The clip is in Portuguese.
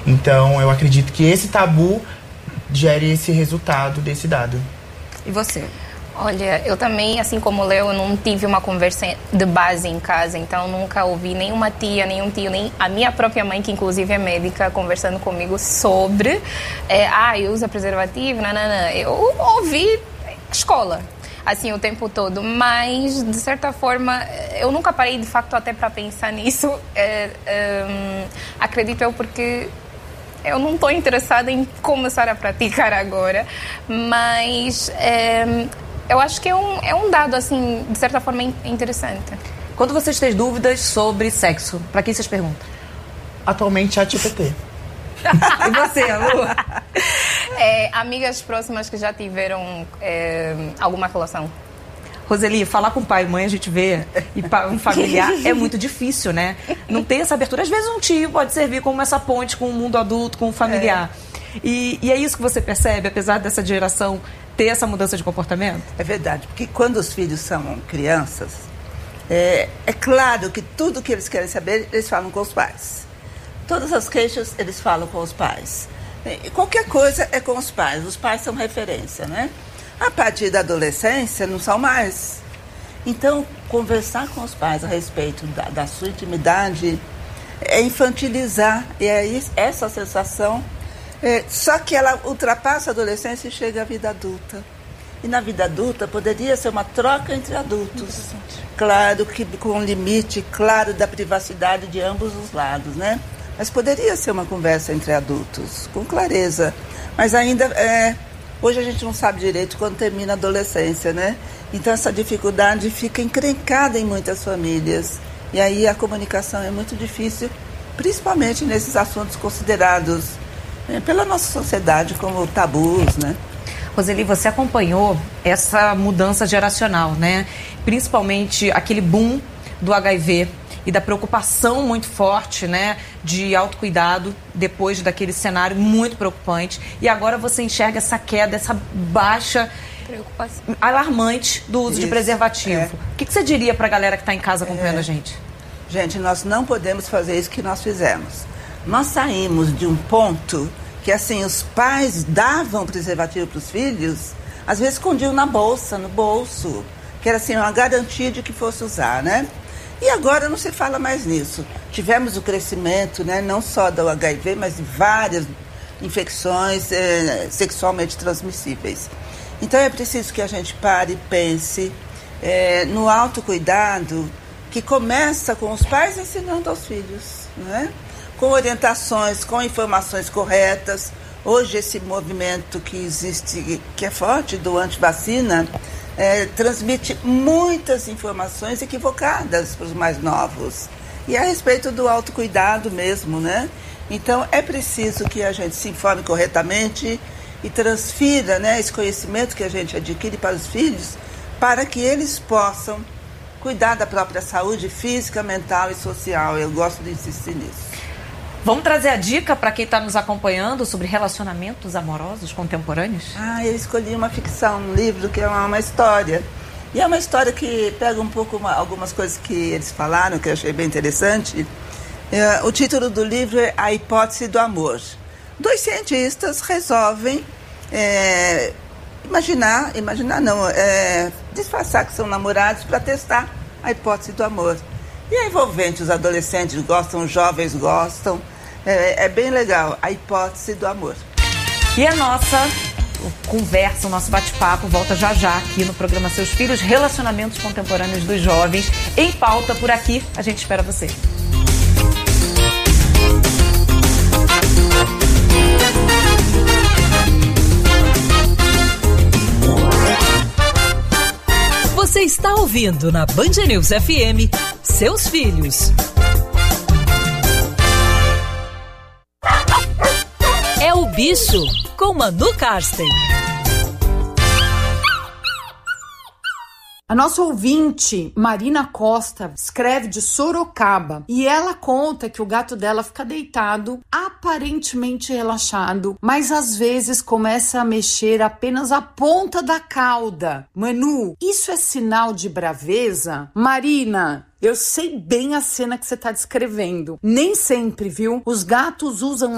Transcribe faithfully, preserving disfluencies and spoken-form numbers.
Então, eu acredito que esse tabu gere esse resultado desse dado. E você? Olha, eu também, assim como o Léo, eu não tive uma conversa de base em casa, então nunca ouvi nenhuma tia, nenhum tio, nem a minha própria mãe, que inclusive é médica, conversando comigo sobre é, ah, eu uso preservativo, não, não, não. Eu ouvi escola, assim, o tempo todo, mas de certa forma eu nunca parei de facto até para pensar nisso, é, é, acredito eu porque eu não estou interessada em começar a praticar agora, mas é, eu acho que é um, é um dado, assim, de certa forma interessante. Quando vocês têm dúvidas sobre sexo, para quem vocês perguntam? Atualmente, ChatGPT. E você, Lu? É, amigas próximas que já tiveram é, alguma relação. Roseli, falar com pai e mãe, a gente vê, e um familiar, é muito difícil, né? Não tem essa abertura. Às vezes um tio pode servir como essa ponte com o mundo adulto, com o familiar. É. E, e é isso que você percebe, apesar dessa geração ter essa mudança de comportamento? É verdade, porque quando os filhos são crianças, é, é claro que tudo que eles querem saber, eles falam com os pais. Todas as queixas, eles falam com os pais. E qualquer coisa é com os pais. Os pais são referência, né? A partir da adolescência, não são mais. Então, conversar com os pais a respeito da, da sua intimidade é infantilizar. E é essa sensação. É, só que ela ultrapassa a adolescência e chega à vida adulta. E na vida adulta poderia ser uma troca entre adultos. Claro que com um limite claro da privacidade de ambos os lados, né? Mas poderia ser uma conversa entre adultos, com clareza. Mas ainda, é, hoje a gente não sabe direito quando termina a adolescência, né? Então essa dificuldade fica encrencada em muitas famílias. E aí a comunicação é muito difícil, principalmente nesses assuntos considerados é, pela nossa sociedade como tabus, né? Roseli, você acompanhou essa mudança geracional, né? Principalmente aquele boom do H I V e da preocupação muito forte, né, de autocuidado depois daquele cenário muito preocupante. E agora você enxerga essa queda, essa baixa preocupação alarmante do uso Isso, de preservativo. É. O que, que você diria para a galera que está em casa acompanhando é. a gente? Gente, nós não podemos fazer isso que nós fizemos. Nós saímos de um ponto que, assim, os pais davam preservativo para os filhos, às vezes escondiam na bolsa, no bolso, que era, assim, uma garantia de que fosse usar, né? E agora não se fala mais nisso. Tivemos o crescimento, né, não só do H I V, mas de várias infecções eh, sexualmente transmissíveis. Então é preciso que a gente pare e pense eh, no autocuidado que começa com os pais ensinando aos filhos, né? Com orientações, com informações corretas. Hoje esse movimento que existe, que é forte do antivacina, É, transmite muitas informações equivocadas para os mais novos. E a respeito do autocuidado mesmo, né? Então, é preciso que a gente se informe corretamente e transfira, né, esse conhecimento que a gente adquire para os filhos, para que eles possam cuidar da própria saúde física, mental e social. Eu gosto de insistir nisso. Vamos trazer a dica para quem está nos acompanhando sobre relacionamentos amorosos contemporâneos? Ah, eu escolhi uma ficção, um livro que é uma, uma história. E é uma história que pega um pouco uma, algumas coisas que eles falaram, que eu achei bem interessante. É, o título do livro é A Hipótese do Amor. Dois cientistas resolvem é, imaginar, imaginar não, é, disfarçar que são namorados para testar a hipótese do amor. E é envolvente, os adolescentes gostam, os jovens gostam. É, é bem legal, a hipótese do amor. E a nossa conversa, o nosso bate-papo volta já já aqui no programa Seus Filhos, Relacionamentos Contemporâneos dos Jovens. Em pauta por aqui, a gente espera você. Você está ouvindo na Band News F M Seus Filhos. É o Bicho, com Manu Karsten. A nossa ouvinte, Marina Costa, escreve de Sorocaba e ela conta que o gato dela fica deitado, aparentemente relaxado, mas às vezes começa a mexer apenas a ponta da cauda. Manu, isso é sinal de braveza? Marina, eu sei bem a cena que você está descrevendo. Nem sempre, viu? Os gatos usam